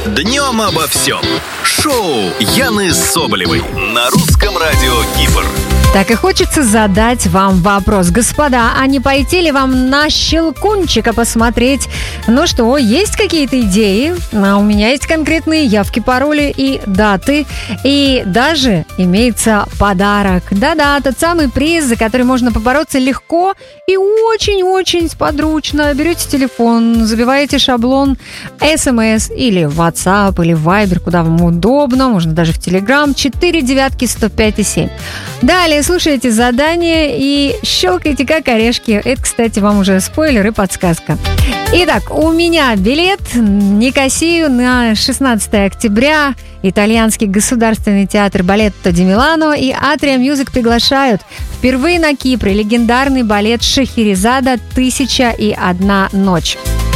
Днем обо всем. Шоу Яны Соболевой на Русском радио Кипр. Так и хочется задать вам вопрос. Господа, а не пойти ли вам на Щелкунчика посмотреть? Ну что, есть какие-то идеи? А у меня есть конкретные явки, пароли и даты. И даже имеется подарок. Да-да, тот самый приз, за который можно побороться легко и очень-очень сподручно. Берете телефон, забиваете шаблон SMS или WhatsApp, или Viber, куда вам удобно. Можно даже в Telegram. 4 девятки 105,7. Далее слушайте задание и щелкайте как орешки. Это, кстати, вам уже спойлер и подсказка. Итак, у меня билет в Никосию на 16 октября. Итальянский государственный театр балетто Ди Милано и Атриа Мьюзик приглашают. Впервые на Кипре легендарный балет Шахерезада «1001 ночь».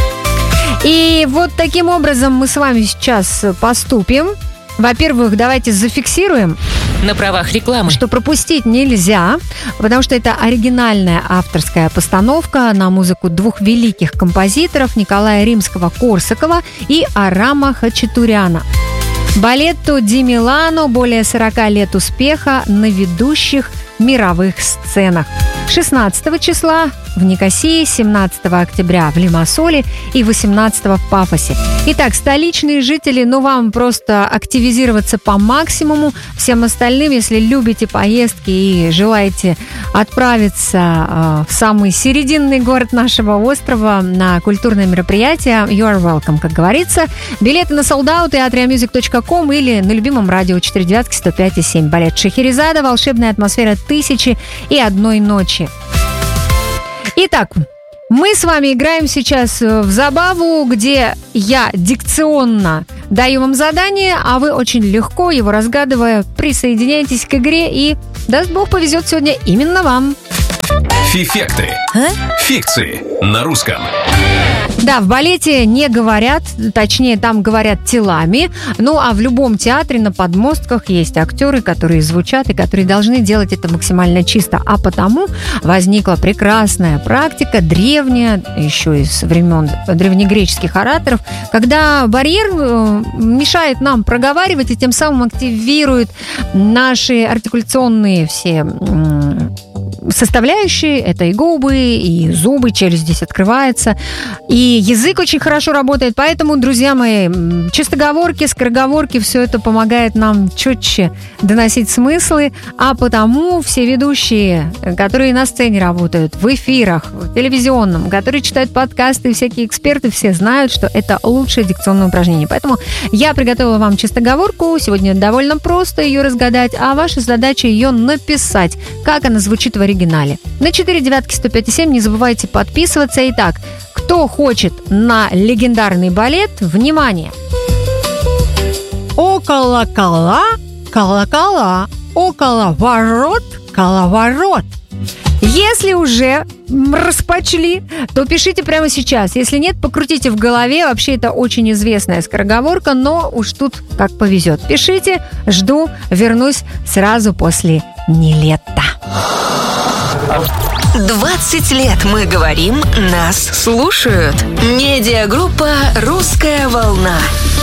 И вот таким образом мы с вами сейчас поступим. Во-первых, давайте зафиксируем на правах рекламы, что пропустить нельзя, потому что это оригинальная авторская постановка на музыку двух великих композиторов Николая Римского-Корсакова и Арама Хачатуряна. Балетто Ди Милано, более 40 лет успеха на ведущих мировых сценах. 16 числа в Никосии, 17 октября в Лимассоле и 18 в Пафосе. Итак, столичные жители, вам просто активизироваться по максимуму. Всем остальным, если любите поездки и желаете отправиться в самый серединный город нашего острова на культурное мероприятие, you are welcome, как говорится. Билеты на sold-out и atriamusic.com или на любимом радио 4 девятки 105,7. Балет Шахерезада, волшебная атмосфера 1001 ночи. Итак, мы с вами играем сейчас в забаву, где я дикционно даю вам задание, а вы очень легко его разгадывая присоединяйтесь к игре и, даст Бог, повезет сегодня именно вам. Фифекты. Фикции на русском. Да, в балете не говорят, точнее, там говорят телами. Ну, а в любом театре на подмостках есть актеры, которые звучат и которые должны делать это максимально чисто. А потому возникла прекрасная практика, древняя, еще из времен древнегреческих ораторов, когда барьер мешает нам проговаривать и тем самым активирует наши артикуляционные все составляющие. Это и губы, и зубы, челюсть здесь открывается. И язык очень хорошо работает. Поэтому, друзья мои, чистоговорки, скороговорки, все это помогает нам четче доносить смыслы. А потому все ведущие, которые на сцене работают, в эфирах, в телевизионном, которые читают подкасты, всякие эксперты, все знают, что это лучшее дикционное упражнение. Поэтому я приготовила вам чистоговорку. Сегодня довольно просто ее разгадать, а ваша задача ее написать, как она звучит в оригинале. На 4 девятки 105,7 не забывайте подписываться. Итак, кто хочет на легендарный балет, внимание! Около кола, колокола, около ворот, коловорот. Если уже распочли, то пишите прямо сейчас. Если нет, покрутите в голове. Вообще, это очень известная скороговорка, но уж тут как повезет. Пишите, жду, вернусь сразу после Нилетто. 20 лет мы говорим, нас слушают. Медиагруппа «Русская волна».